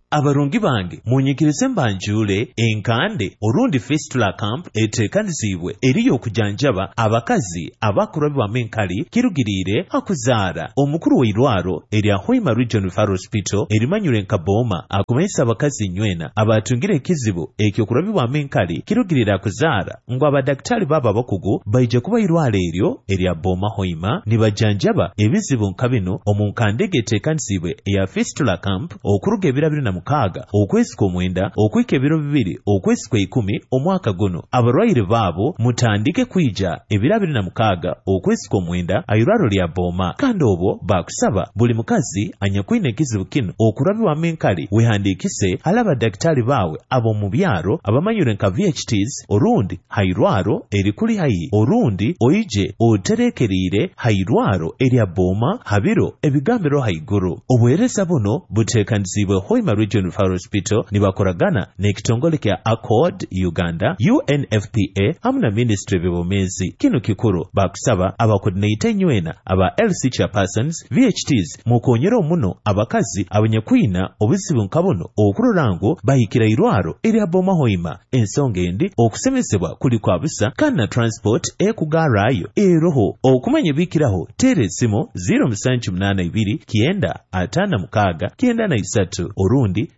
abarungi bange munyikirize mbanjule enkande orundi fistula camp etekanizibwe eriyo okujanjaba abakazi abakurabibwamu enkali kirugirire akuzaara. Omukuru w'eirwaro erya Hoima Regional Referral Hospital erimanyire Nkaboma akumanyisa abakazi nywena abatungire ekizibu ekyokurabibwamu enkali kirugirire akuzaara ngu abadaktari baba abakugu baija kuba irwaro eryo erya Boma Hoima nibajanjaba ebizibu nka bino omu nkandege etekanizibwe eya fistula camp okuruga ebiro 26 okwezi kw'omwenda okwika ebiro 2 okwezi kw'ikumi omwaka guno. Abarwaire baabo mutandike kwija ebiro 26 okwezi kw'omwenda airwaro lya Boma, kandi obwo bakusaba buli mukazi anyakwine ekizibu kino okurabibwamu enkali wehandikise alaba daktari bawe ab'omu byaro abamanyire nka VHTs orundi hairwaro erikuli hayi orundi oije oterekerire hairwaro erya Boma habiro ebigambiro haiguru. Obuweereza buno butekanizibwe Hoima Regional Referral Hospital nibakoragana n'ekitongole kya Accord Uganda, UNFPA hamwe na Ministry y'Obumezi. Kino kikuru bakusaba abacoordinator nywena aba LC chairpersons VHTs mukonyera omuno abakazi abanyakwina obuzibu nka buno okurorango bahikira irwaro erya Boma Hoima. Ensonga endi okusemesebwa kuli kwa busa kandi na transport ekugarayo eroho okumanya bikiraho tere esimu 0782 kienda atana mukaga kienda na isatu orundi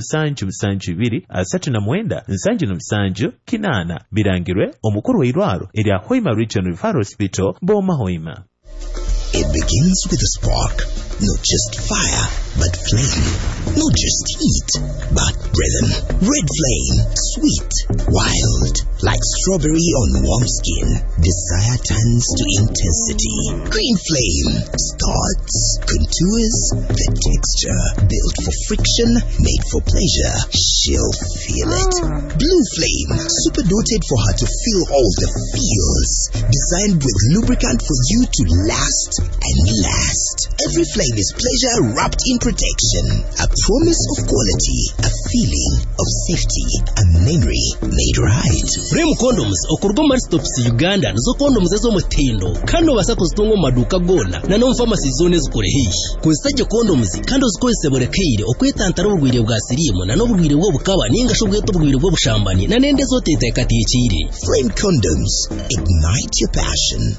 0772 asatu na mwenda nsanju na msanju kinana. Birangirwe omukuru w'eirwaro erya Hoima Regional Referral Hospital Boma Hoima. It begins with a spark, not just fire, but flame. Not just heat, but rhythm. Red flame, sweet, wild, like strawberry on warm skin. Desire turns to intensity. Green flame starts, contours, the texture. Built for friction, made for pleasure. She'll feel it. Blue flame, super doted for her to feel all the feels. Designed with lubricant for you to last and last. Every flame is pleasure wrapped in protection. A promise of quality, a feeling of safety, a memory made right. Frame condoms okurwa muri Stops Uganda nizo condoms ezo mutindo kandi obasa kuzitunga mu maduka gona na no pharmacy zone zikore hiyi kuzitaje condoms kandi uzikozese burekeire okwetantara ubugwire bwa sirimu na no bugwire bwo bukaba ninga shobweto bugwire bwo bushambani na nende zote tekatiyekire. Flame condoms, ignite your passion.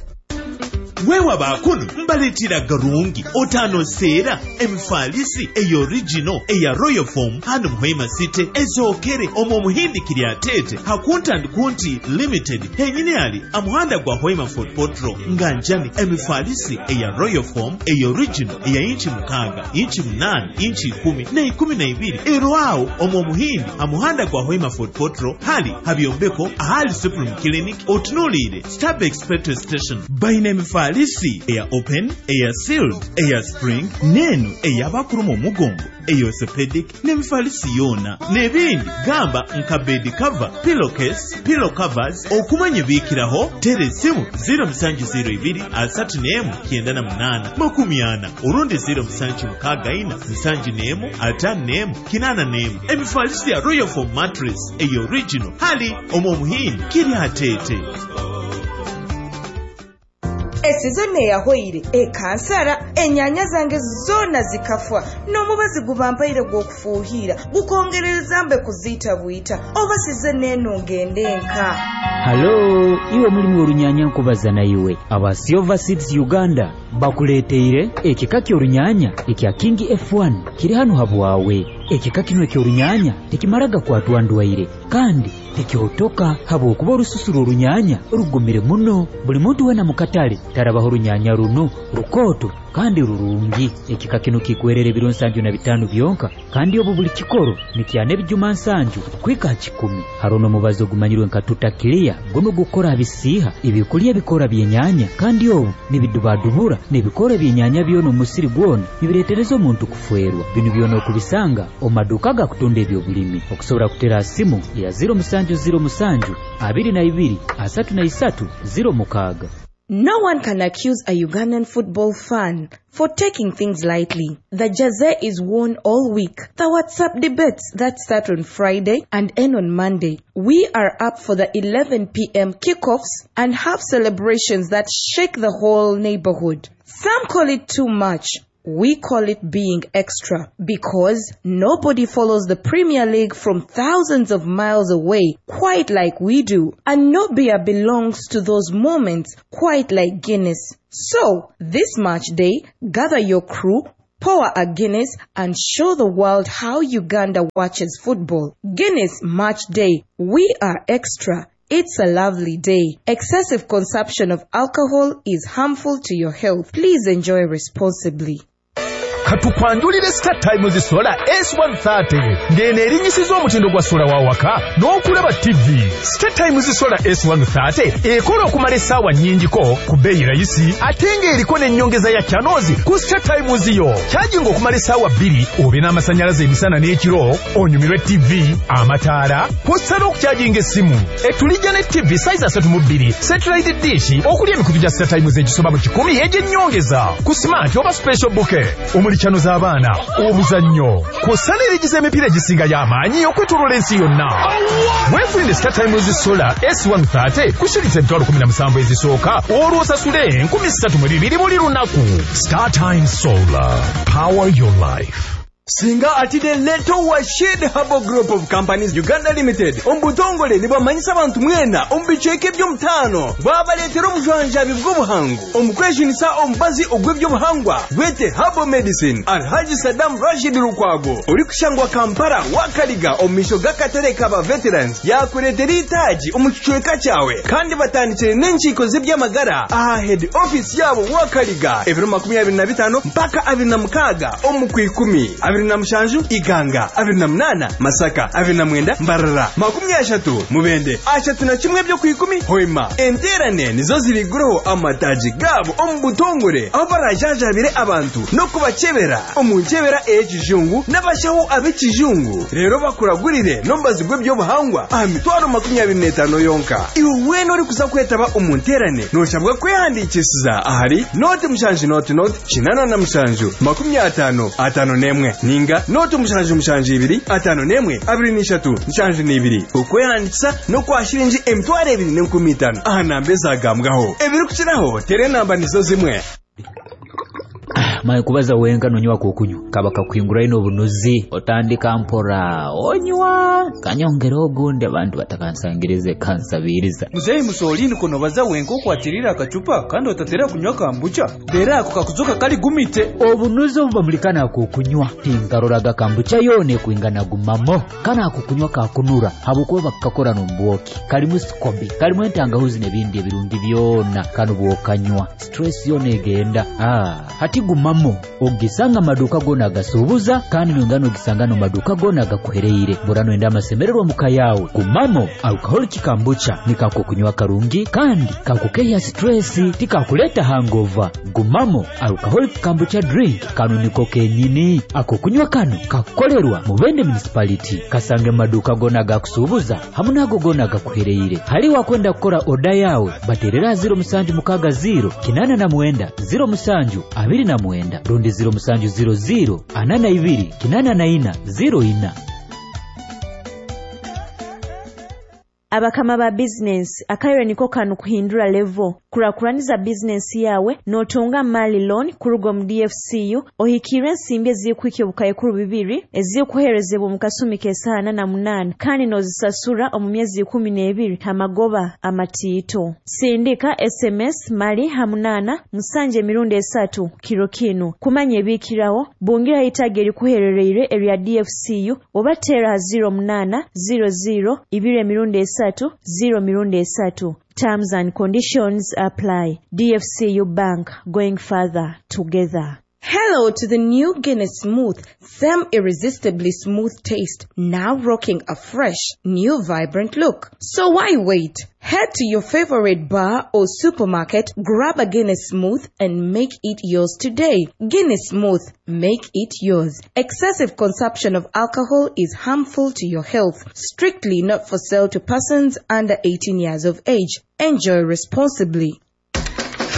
Wewa bakunu mbaletira garungi otano sera emfalisi eyo original eya Royal Form hano Hoima City ezokere omo muhindi kiryatete hakunta ndikunti limited henyine ali amuhanda gwa Hoima Fort Potro nganjani emfalisi eya Royal Form eyo original eya inchi mukaga inchi munani inchi 10 na 12 erwao omo muhindi amuhanda gwa Hoima Fort Potro hali habiombeko ahali Supreme Clinic otunulire Starbucks petrol station baina emfalisi eya open, eya sealed, eya spring, nenu eya bakurumo mugongo, eya orthopedic, nemfalisi yona, nebindi gamba nka bed cover, pillowcase, pillow covers, okumanye bikiraho, tere simu 0702 asatu nemu kienda na munana, makumiana, urundi 0769 nsanju nemu, atanu nemu, kinana nemu, emifalisi ya Royal Form mattress, eya original, hali omo muhini, kiri hatete. Esizone yahoire ekansara enyanya zange zona zikafwa n'omubazi gubampaire gwokufuhira gukongereza mbe kuzita buita oba sizone nongendenka. Hello, iwe mulimi olunyanya nkubaza na iwe aba Silver Seeds Uganda bakuleteire ekikaki olunyanya ekya King F1 kiri hano habwawe. Ekikaki no ky'olunyanya tekimaraga kwatwandwaire kandi tekyotoka habo kuba rususuru olunyanya rugumire muno buli muntu wena mukatale tarabaho olunyanya runo rukoto kandi rurungi. Ekikaki no kikwerere biro 75 byonka kandi obu buli kikoro nikyane bijuma 7 kwika 10 harono mubazo gumanyirwe nkatuta clear gono gukora bisiha ibikulye bikora byenyanya kandi obu nibidubadubura nebikora byenyanya byono musiri gwona nibireterezo omuntu kufwerwa bino byono kubisanga omaduka gakutunda ebyobulimi okusobora kutera simu ya 0707 22 33 06. No one can accuse a Ugandan football fan for taking things lightly. The jersey is worn all week. The WhatsApp debates that start on Friday and end on Monday. We are up for the 11 p.m. kickoffs and have celebrations that shake the whole neighborhood. Some call it too much. We call it being extra because nobody follows the Premier League from thousands of miles away quite like we do, and no beer belongs to those moments quite like Guinness. So, this match day, gather your crew, pour a Guinness, and show the world how Uganda watches football. Guinness Match Day. We are extra. It's a lovely day. Excessive consumption of alcohol is harmful to your health. Please enjoy responsibly. Katukwanjulire Star Times Solar S130 ngene erinyisiza omutindo gwa sola wawaka n'okulaba TV. Star Times Solar S130 ekola okumala essaawa nnyingiko ku bbeeyi rayisi ate ng'eriko n'ennyongeza ya channels ku Star Times yo. Charging okumala essaawa 2 obe n'amasannyalaze emisana n'ekiro onyumirwe TV, amataala, posta n'okucharginga essimu. Etulijja ne TV size 32 satellite dish okuli emikutu gya Star Times egisoba mu 10 egy'ennyongeza ku smart oba special bouquet. Chano z'abaana obuzannyo kw'ossala erigiza emipiira egisinga y'amaanyi okwetooloola ensi yonna. Weefunire Star Times Solar S130 kushiriza emitwalo 17 ezisooka olwo osasule 3200 buli lunaku. Star Times Solar, power your life. Singa atide leto wa Shade Harbor Group of Companies Uganda Limited ombutongole nibamanyisa abantu mwena ombicheke by'omutano babaletera omujwanjabi bw'obuhangu omukwejunisa omubazi ogw'ebyobuhangwa gwete Herbal Medicine Alhaji Saddam Rashid Lukwago ori kushangwa Kampala wakaliga omisho gakatare kaba veterans yakuletera itaji omukichweka cyawe kandi batandikire n'enkiiko z'ebyamagara aha head office yabo wakaliga ebiro 25 mpaka 26 omukwikumi 27 Iganga 28 Masaka 29 Mbarara 30 Mubende 31 byo kwikumi Hoima enterane nizo ziriguroho amataji gabo ombutongore aho barajajabire abantu no kubakebera omunkebera ekijungu n'abashaho ab'ekijungu rero bakuragurire nombazi gwe byo buhangwa amitwaro 25 yonka iwe weno uri kuza kwetaba omunterane noshabwa kwehandikisiza ahari note mushanji note kinana na mushanju 50 ninga noto mushanju 2 5 mushanju 2 okwehandikisa no kwashira inji emitwaro 215 aha nambe zagambwaho ebiri kukiraho tere namba nizo zimwe. Maye kubaza wenga nonywa kukunywa kabaka kwingura ino bunuzi otandika mpora onywa kanyongera ogunde abantu batakansangirize kansabiriza muzeyi musolini kono baza wenga okwatirira akacupa kandi otatera kunywa kambucha bera ako kakuzoka kali gumite obunuzi obubamulikana kukunywa tingaroraga kambucha yone kuingana gumamo kana akukunywa kakunura habukuba bakakora nombuoki kalimu sikobi kalimu entangahuzi nebindi ebirungi byona kanu bwokanywa stress yone egenda hati gumamo ogisanga maduka gona gasubuza kandi nongano gisangano maduka gona gakuhereire burano enda masemererwa mukayawe gumamo alcohol kikambucha nikakukunywa karungi kandi kakukeya stress tikakuleta hangover gumamo alcohol kikambucha drink kanu niko kenyini akukunywa kanu kakolerwa mu Bende municipality kasange maduka gona gakusubuza hamunago gona gakuhereire hali wakwenda kukora oda yawe baterera 0760 889 0729 rundi 0700 82 894 04. Abakama ba business akayo niko kanu kuhindura level kurakuraniza business yawe notonga mali loan kurugo mu DFCU ohikire nsimbe zikwike bukaye kuru 2 ezikuherezebwa mu kasumi kesana na 8 kandi nozisasura omu myezi 12 hamagoba amatito sindika SMS mali hamunana musanje mirundi 3 kiro kino kumanye ebikirawo bungira itageri kuherereire area DFCU obatera 0800 2 mirundi 0 Terms and conditions apply. DFCU Bank, going further together. Hello to the new Guinness Smooth, them irresistibly smooth taste, now rocking a fresh, new vibrant look. So why wait? Head to your favorite bar or supermarket, grab a Guinness Smooth and make it yours today. Guinness Smooth, make it yours. Excessive consumption of alcohol is harmful to your health. Strictly not for sale to persons under 18 years of age. Enjoy responsibly.